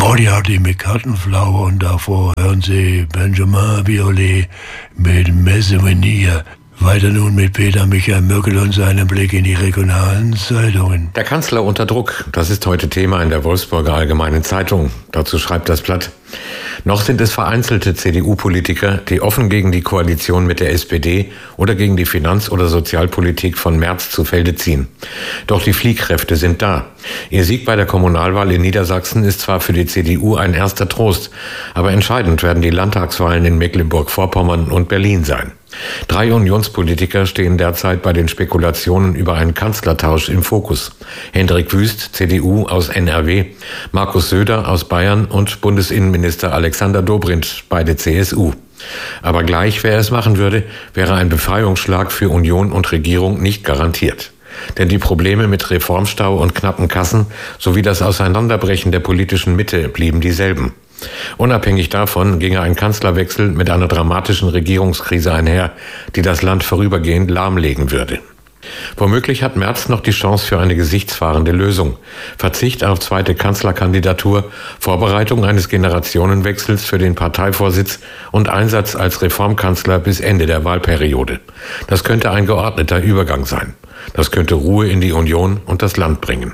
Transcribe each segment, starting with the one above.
Ja, die hat die mit Kartenflower und davor hören Sie Benjamin Biolay mit Messouvenirs. Weiter nun mit Peter Michael Möckel und seinem Blick in die regionalen Zeitungen. Der Kanzler unter Druck, das ist heute Thema in der Wolfsburger Allgemeinen Zeitung. Dazu schreibt das Blatt: Noch sind es vereinzelte CDU-Politiker, die offen gegen die Koalition mit der SPD oder gegen die Finanz- oder Sozialpolitik von Merz zu Felde ziehen. Doch die Fliehkräfte sind da. Ihr Sieg bei der Kommunalwahl in Niedersachsen ist zwar für die CDU ein erster Trost, aber entscheidend werden die Landtagswahlen in Mecklenburg-Vorpommern und Berlin sein. 3 Unionspolitiker stehen derzeit bei den Spekulationen über einen Kanzlertausch im Fokus. Hendrik Wüst, CDU aus NRW, Markus Söder aus Bayern und Bundesinnenminister Alexander Dobrindt, beide CSU. Aber gleich, wer es machen würde, wäre ein Befreiungsschlag für Union und Regierung nicht garantiert. Denn die Probleme mit Reformstau und knappen Kassen sowie das Auseinanderbrechen der politischen Mitte blieben dieselben. Unabhängig davon ginge ein Kanzlerwechsel mit einer dramatischen Regierungskrise einher, die das Land vorübergehend lahmlegen würde. Womöglich hat Merz noch die Chance für eine gesichtswahrende Lösung. Verzicht auf zweite Kanzlerkandidatur, Vorbereitung eines Generationenwechsels für den Parteivorsitz und Einsatz als Reformkanzler bis Ende der Wahlperiode. Das könnte ein geordneter Übergang sein. Das könnte Ruhe in die Union und das Land bringen.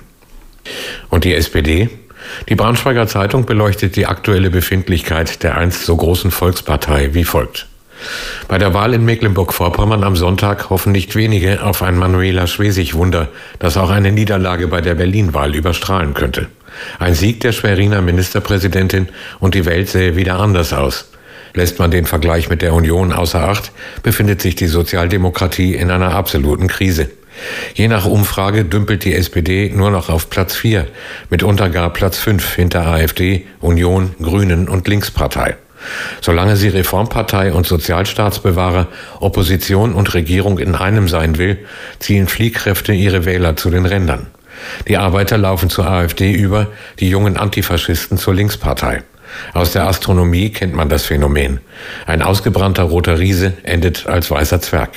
Und die SPD? Die Braunschweiger Zeitung beleuchtet die aktuelle Befindlichkeit der einst so großen Volkspartei wie folgt: Bei der Wahl in Mecklenburg-Vorpommern am Sonntag hoffen nicht wenige auf ein Manuela Schwesig-Wunder, das auch eine Niederlage bei der Berlin-Wahl überstrahlen könnte. Ein Sieg der Schweriner Ministerpräsidentin und die Welt sähe wieder anders aus. Lässt man den Vergleich mit der Union außer Acht, befindet sich die Sozialdemokratie in einer absoluten Krise. Je nach Umfrage dümpelt die SPD nur noch auf Platz 4, mitunter gar Platz 5 hinter AfD, Union, Grünen und Linkspartei. Solange sie Reformpartei und Sozialstaatsbewahrer, Opposition und Regierung in einem sein will, ziehen Fliehkräfte ihre Wähler zu den Rändern. Die Arbeiter laufen zur AfD über, die jungen Antifaschisten zur Linkspartei. Aus der Astronomie kennt man das Phänomen. Ein ausgebrannter roter Riese endet als weißer Zwerg.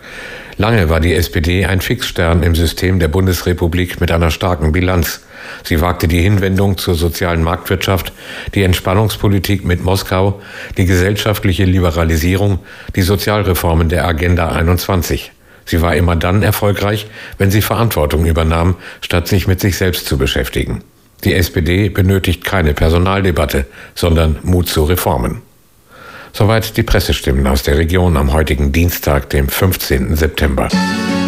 Lange war die SPD ein Fixstern im System der Bundesrepublik mit einer starken Bilanz. Sie wagte die Hinwendung zur sozialen Marktwirtschaft, die Entspannungspolitik mit Moskau, die gesellschaftliche Liberalisierung, die Sozialreformen der Agenda 21. Sie war immer dann erfolgreich, wenn sie Verantwortung übernahm, statt sich mit sich selbst zu beschäftigen. Die SPD benötigt keine Personaldebatte, sondern Mut zu Reformen. Soweit die Pressestimmen aus der Region am heutigen Dienstag, dem 15. September.